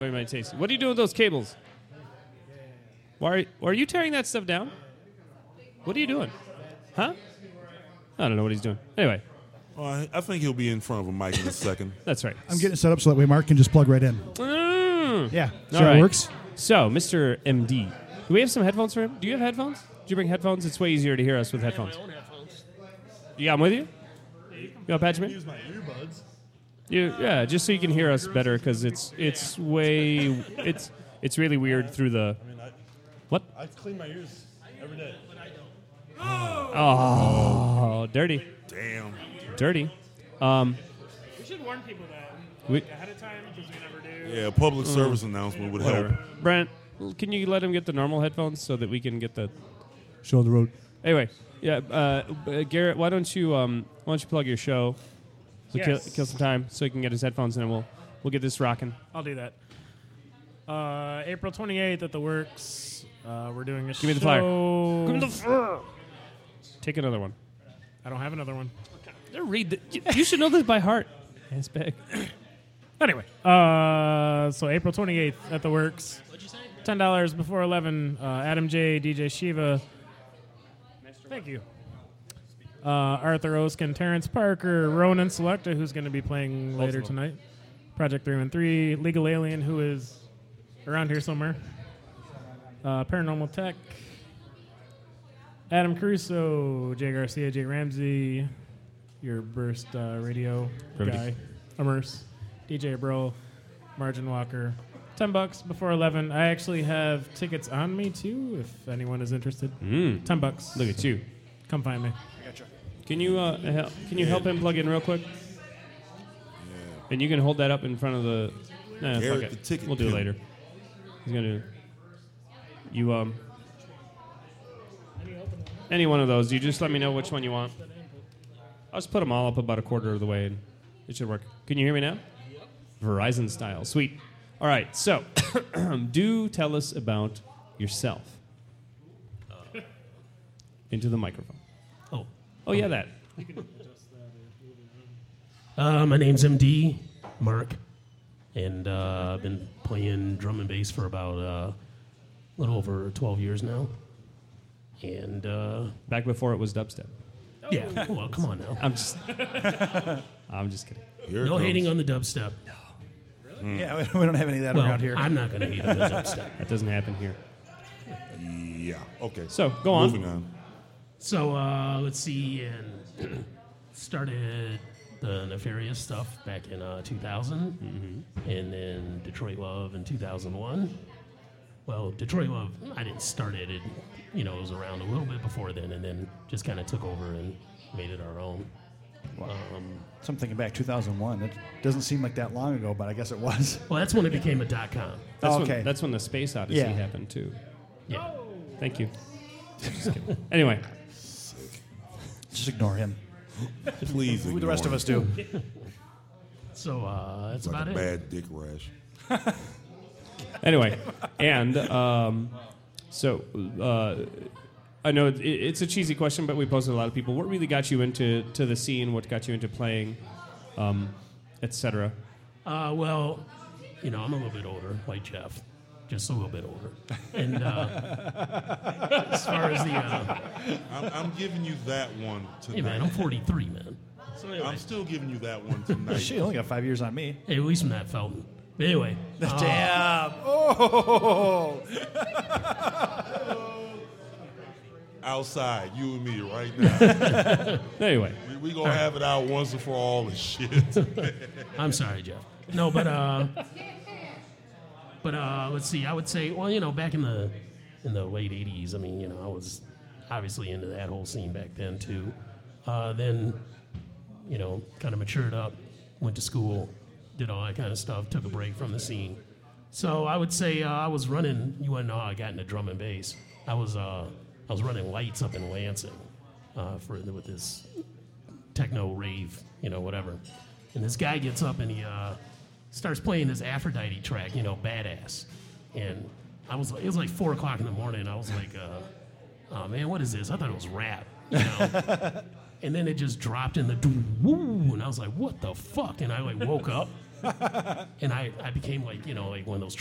Very mighty tasty. What are you doing with those cables? Why are you tearing that stuff down? What are you doing? Huh? I don't know what he's doing. Anyway. Well, I think he'll be in front of a mic in a second. That's right. I'm getting it set up so that way Mark can just plug right in. Yeah, see how it works? So, Mr. MD, do we have some headphones for him? Do you have headphones? Did you bring headphones? It's way easier to hear us with headphones. I have my own headphones. You got them with you? You got a patch them in? Use my earbuds. Yeah, just so you can hear us better, because it's really weird through the. What? I clean my ears every day. Oh, dirty. Damn. Dirty. We should warn people that ahead of time because we never do. Yeah, a public service announcement would help. Brent, can you let him get the normal headphones so that we can get the show on the road? Anyway, yeah, Garrett, why don't you plug your show? So Yes. kill some time so he can get his headphones and then we'll get this rocking. I'll do that. April 28th at the Works. We're doing a show. Give me the flyer. Give me the flyer. Take another one. I don't have another one. Read you should know this by heart. It's big. Anyway, so April 28th at the Works. What'd you say? $10 before 11. Adam J, DJ Shiva. Thank you. Arthur Oskin, Terrence Parker, Ronan Selecta, who's going to be playing later tonight. Project 313, Legal Alien, who is around here somewhere. Paranormal Tech. Adam Caruso, Jay Garcia, Jay Ramsey, your Burst radio guy, Immerse, DJ Bro, Margin Walker. $10 before 11. I actually have tickets on me too, if anyone is interested. $10. Look at you. Come find me. I gotcha. Can you help him plug in real quick? Yeah. And you can hold that up in front of the. Nah, fuck Garrett, it. the ticket We'll do it pimp. later. He's gonna do. You Any one of those. You just let me know which one you want. I'll just put them all up about a quarter of the way, and it should work. Can you hear me now? Yep. Verizon style. Sweet. All right. So, do tell us about yourself. Into the microphone. Oh yeah, that. My name's MD, Mark, and I've been playing drum and bass for about a little over 12 years now. And back before it was dubstep. Yeah, well, come on now. I'm just kidding. No hating on the dubstep. Yeah, we don't have any of that around here. I'm not going to hate on the dubstep. That doesn't happen here. Yeah. Okay. So go on. Moving on. So let's see, and started the Nefarious stuff back in 2000, and then Detroit Love in 2001. Well, Detroit Love, I didn't start it. It was around a little bit before then, and then just kind of took over and made it our own. Wow. So I'm thinking back 2001. It doesn't seem like that long ago, but I guess it was. Well, that's when it became a .com. That's when the Space Odyssey happened too. Yeah. Thank you. Just kidding. Anyway. Just ignore him. Please. Who the rest of us do. So that's like about a it. bad dick rash. Anyway, and I know it's a cheesy question, but we posed it to a lot of people. What really got you into the scene? What got you into playing, etc.? Well, I'm a little bit older, like Jeff, just a little bit older. And as far as the, I'm giving you that one tonight. hey man, I'm 43, man. So anyway. I'm still giving you that one tonight. She only got 5 years on me. Hey, at least from that Felton. But anyway. Damn. Oh. Outside, you and me right now. Anyway. We going to have it out once and for all and shit. I'm sorry, Jeff. No, but let's see. I would say, well, back in the late 80s, I mean, I was obviously into that whole scene back then too. Then, kind of matured up, went to school, did all that kind of stuff, took a break from the scene. So I would say I was running. You want to know how I got into drum and bass? I was running lights up in Lansing with this techno rave, whatever. And this guy gets up and he starts playing this Aphrodite track, Badass. And it was like 4 o'clock in the morning. I was like, oh man, what is this? I thought it was rap, And then it just dropped in the woo, and I was like, what the fuck? And I woke up, And I became like, like one of those